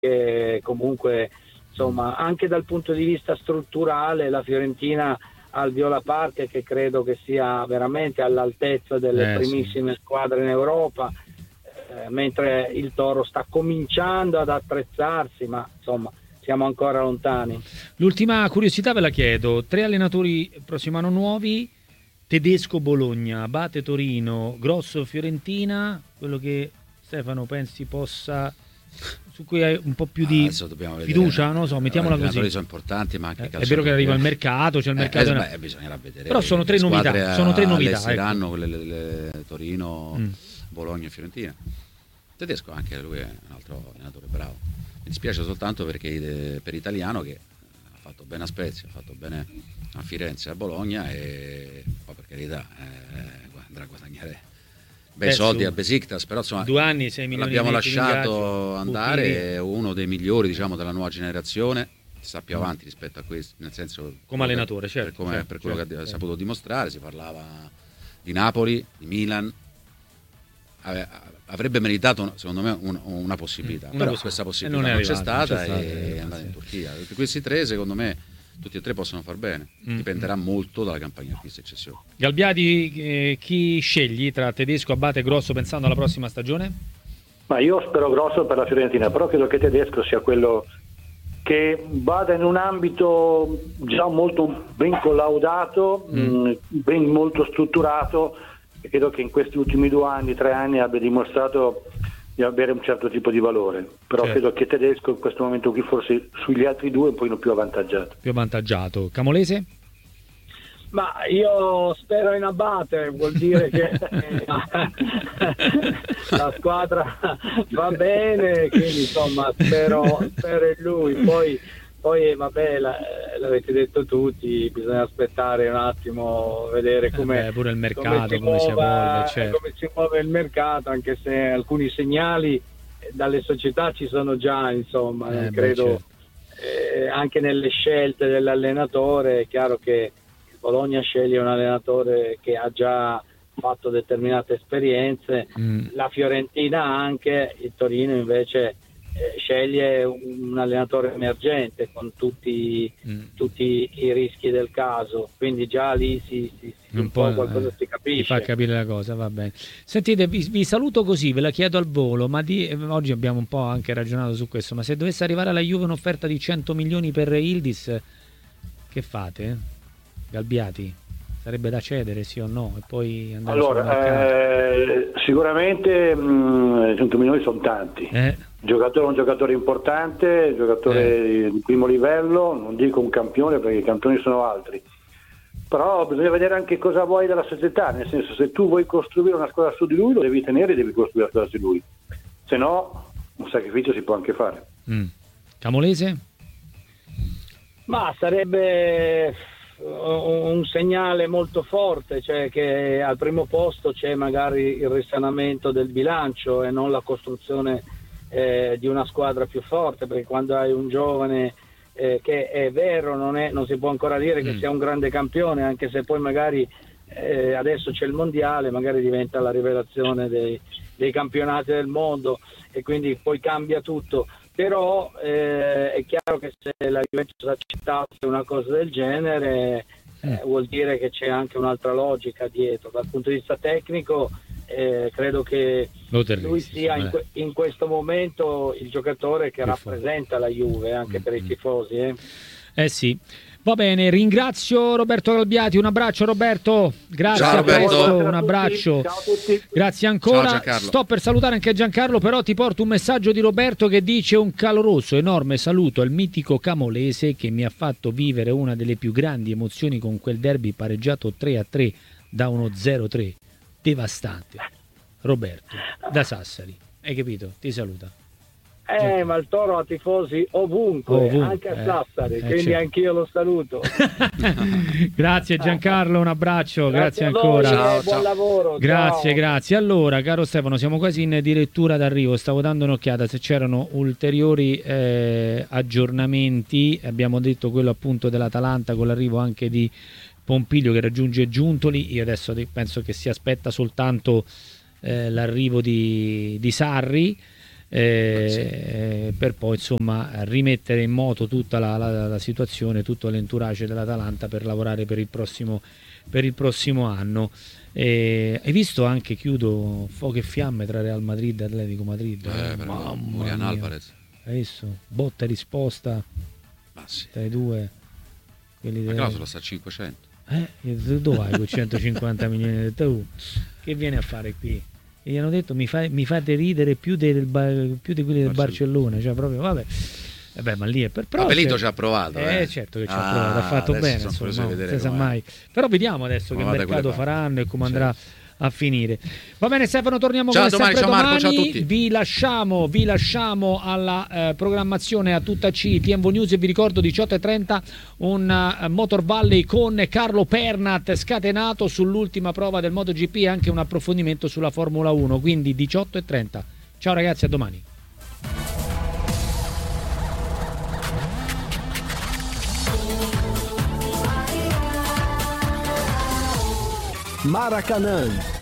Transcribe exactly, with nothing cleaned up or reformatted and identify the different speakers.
Speaker 1: che comunque insomma anche dal punto di vista strutturale la Fiorentina ha il Viola Park, che credo che sia veramente all'altezza delle
Speaker 2: Eh,
Speaker 1: primissime
Speaker 2: sì.
Speaker 1: squadre in Europa, eh, mentre il Toro sta cominciando ad attrezzarsi, ma insomma siamo ancora lontani.
Speaker 2: L'ultima curiosità ve la chiedo: tre allenatori il prossimo anno nuovi, Tedesco Bologna, Abate Torino, Grosso Fiorentina, quello che Stefano pensi possa, su cui hai un po' più di
Speaker 3: Adesso dobbiamo vedere.
Speaker 2: fiducia, non lo so, mettiamola
Speaker 3: I
Speaker 2: così.
Speaker 3: allenatori sono importanti, ma anche
Speaker 2: Eh,
Speaker 3: i
Speaker 2: è vero che
Speaker 3: calciatori,
Speaker 2: arriva
Speaker 3: eh.
Speaker 2: il mercato, c'è il
Speaker 3: Eh,
Speaker 2: mercato.
Speaker 3: eh,
Speaker 2: nella-
Speaker 3: beh, bisognerà vedere.
Speaker 2: Però sono tre
Speaker 3: Le squadre
Speaker 2: novità, sono tre novità,
Speaker 3: allestiranno
Speaker 2: ecco.
Speaker 3: quelle, le- le- Torino,
Speaker 2: Mm.
Speaker 3: Bologna e Fiorentina. Tedesco anche lui è un altro allenatore bravo. Mi dispiace soltanto perché eh, per Italiano, che ha fatto bene a Spezia, ha fatto bene a Firenze, a Bologna, e poi per carità eh, andrà a guadagnare bei
Speaker 2: Beh,
Speaker 3: soldi
Speaker 2: su
Speaker 3: a Besiktas, però insomma
Speaker 2: due anni, sei milioni
Speaker 3: l'abbiamo
Speaker 2: netti di
Speaker 3: lasciato
Speaker 2: ingaggio,
Speaker 3: andare,
Speaker 2: butti
Speaker 3: è uno dei migliori, diciamo, della nuova generazione, sta più avanti rispetto a questo, nel senso
Speaker 2: come allenatore, certo,
Speaker 3: per, come-
Speaker 2: certo,
Speaker 3: per quello
Speaker 2: certo,
Speaker 3: che ha
Speaker 2: certo.
Speaker 3: saputo dimostrare. Si parlava di Napoli, di Milan. Ave- avrebbe meritato secondo me un- una possibilità,
Speaker 2: Una
Speaker 3: però
Speaker 2: possibilità.
Speaker 3: questa
Speaker 2: E
Speaker 3: possibilità
Speaker 2: non
Speaker 3: non,
Speaker 2: è
Speaker 3: c'è
Speaker 2: arrivata, non
Speaker 3: stata
Speaker 2: c'è stata,
Speaker 3: e
Speaker 2: eh,
Speaker 3: è andata
Speaker 2: sì.
Speaker 3: in Turchia. Questi tre secondo me tutti e tre possono far bene,
Speaker 2: Mm,
Speaker 3: dipenderà molto dalla campagna acquisti e cessioni.
Speaker 2: Galbiati, eh, chi scegli tra Tedesco, Abate e Grosso pensando alla prossima stagione?
Speaker 4: Ma io spero Grosso per la Fiorentina, però credo che Tedesco sia quello che vada in un ambito già molto ben collaudato,
Speaker 2: Mm.
Speaker 4: mh, ben molto strutturato, e credo che in questi ultimi due anni, tre anni abbia dimostrato di avere un certo tipo di valore, però
Speaker 2: Certo.
Speaker 4: credo che Tedesco in questo momento qui forse sugli altri due è un pochino più avvantaggiato.
Speaker 2: Più avvantaggiato. Camolese?
Speaker 1: Ma io spero in Abate, vuol dire che la squadra va bene, quindi insomma spero, spero in lui. Poi, poi vabbè, la- l'avete detto tutti, bisogna aspettare un attimo, vedere come,
Speaker 2: Eh beh, pure il
Speaker 1: come
Speaker 2: mercato,
Speaker 1: si
Speaker 2: come si
Speaker 1: muova,
Speaker 2: evolve, certo.
Speaker 1: come si muove il mercato, anche se alcuni segnali eh, dalle società ci sono già, insomma,
Speaker 2: Eh
Speaker 1: non
Speaker 2: beh,
Speaker 1: credo.
Speaker 2: certo.
Speaker 1: Eh, anche nelle scelte dell'allenatore è chiaro che il Bologna sceglie un allenatore che ha già fatto determinate esperienze,
Speaker 2: Mm.
Speaker 1: la Fiorentina anche, il Torino invece eh, sceglie un allenatore emergente con tutti,
Speaker 2: Mm.
Speaker 1: tutti i rischi del caso, quindi già lì si, si, si- un, po' qualcosa
Speaker 2: eh,
Speaker 1: si
Speaker 2: ti
Speaker 1: capisce.
Speaker 2: fa capire la cosa, va bene. Sentite, vi, vi saluto così, ve la chiedo al volo, ma di, eh, oggi abbiamo un po' anche ragionato su questo, ma se dovesse arrivare alla Juve un'offerta di cento milioni per Yildiz, che fate? Galbiati? Sarebbe da cedere, sì o no? E poi andare sul mercato?
Speaker 4: Allora, eh, sicuramente mh, cento milioni sono tanti.
Speaker 2: Eh,
Speaker 4: Il giocatore è un giocatore importante, un giocatore di primo livello, non dico un campione perché i campioni sono altri, però bisogna vedere anche cosa vuoi dalla società, nel senso, se tu vuoi costruire una squadra su di lui lo devi tenere e devi costruire una squadra su di lui, se no un sacrificio si può anche fare.
Speaker 2: mm. Camolese?
Speaker 1: Ma sarebbe un segnale molto forte, cioè che al primo posto c'è magari il risanamento del bilancio e non la costruzione eh, di una squadra più forte, perché quando hai un giovane eh, che è vero, non, è, non si può ancora dire che
Speaker 2: Mm.
Speaker 1: sia un grande campione, anche se poi magari eh, adesso c'è il mondiale, magari diventa la rivelazione dei, dei campionati del mondo e quindi poi cambia tutto. Però eh, è chiaro che se la Juventus accettasse una cosa del genere eh, vuol dire che c'è anche un'altra logica dietro. Dal punto di vista tecnico eh, credo che
Speaker 2: Lo terresti,
Speaker 1: lui sia in,
Speaker 2: eh.
Speaker 1: que- in questo momento il giocatore che
Speaker 2: Più
Speaker 1: rappresenta la Juve anche per i tifosi. Eh.
Speaker 2: Eh sì. Va bene, ringrazio Roberto Galbiati, un abbraccio Roberto, grazie,
Speaker 3: Ciao,
Speaker 2: a
Speaker 3: Roberto.
Speaker 2: presto,
Speaker 4: Buonasera
Speaker 2: un
Speaker 4: a tutti.
Speaker 2: abbraccio.
Speaker 4: Ciao a tutti.
Speaker 2: Grazie ancora.
Speaker 3: Ciao, Giancarlo.
Speaker 2: Sto per salutare anche Giancarlo, però ti porto un messaggio di Roberto che dice: un caloroso, enorme saluto al mitico Camolese che mi ha fatto vivere una delle più grandi emozioni con quel derby pareggiato tre a tre da uno zero tre. Devastante. Roberto, da Sassari. Hai capito? Ti saluta.
Speaker 1: Eh, ma il Toro ha tifosi ovunque,
Speaker 2: Ovunque,
Speaker 1: anche a
Speaker 2: eh.
Speaker 1: Sassari,
Speaker 2: Eh,
Speaker 1: quindi
Speaker 2: certo.
Speaker 1: anch'io lo saluto.
Speaker 2: Grazie Giancarlo, un abbraccio, grazie,
Speaker 1: a voi,
Speaker 2: ancora.
Speaker 1: eh,
Speaker 3: Ciao,
Speaker 1: buon
Speaker 3: ciao.
Speaker 1: lavoro.
Speaker 2: Grazie,
Speaker 1: ciao.
Speaker 2: grazie. Allora, caro Stefano, siamo quasi in direttura d'arrivo. Stavo dando un'occhiata se c'erano ulteriori eh, aggiornamenti. Abbiamo detto quello appunto dell'Atalanta con l'arrivo anche di Pompilio che raggiunge Giuntoli. Io adesso penso che si aspetta soltanto eh, l'arrivo di, di Sarri. eh, sì. per poi insomma rimettere in moto tutta la, la, la situazione, tutto l'entourage dell'Atalanta per lavorare per il prossimo, per il prossimo anno. Eh, hai visto anche, chiudo, fuoco e fiamme tra Real Madrid e Atletico Madrid,
Speaker 3: eh,
Speaker 2: eh,
Speaker 3: Julian Alvarez,
Speaker 2: hai visto? Botta e risposta
Speaker 3: ma sì.
Speaker 2: tra i due, quelli
Speaker 3: la
Speaker 2: de...
Speaker 3: clausola sta a cinquecento.
Speaker 2: Eh? Dove vai con centocinquanta milioni di euro? Che viene a fare qui? E gli hanno detto mi, fa, mi fate ridere più, del, più di quelli del Barcellona, cioè proprio vabbè. Eh beh, ma lì è per però
Speaker 3: Appellito ci ha provato,
Speaker 2: eh,
Speaker 3: eh.
Speaker 2: certo che ci
Speaker 3: ah,
Speaker 2: ha provato, ha fatto bene, insomma, no, non si sa mai. Però vediamo adesso
Speaker 3: ma
Speaker 2: che mercato faranno e come andrà
Speaker 3: certo.
Speaker 2: a finire. Va bene Stefano, torniamo
Speaker 3: ciao,
Speaker 2: come
Speaker 3: domani,
Speaker 2: sempre
Speaker 3: ciao
Speaker 2: domani.
Speaker 3: Marco, ciao a tutti.
Speaker 2: Vi lasciamo, vi lasciamo alla eh, programmazione a tutta C, T M V News, e vi ricordo diciotto e trenta un uh, Motor Valley con Carlo Pernat scatenato sull'ultima prova del MotoGP e anche un approfondimento sulla Formula uno, quindi diciotto e trenta. Ciao ragazzi, a domani.
Speaker 5: Maracanã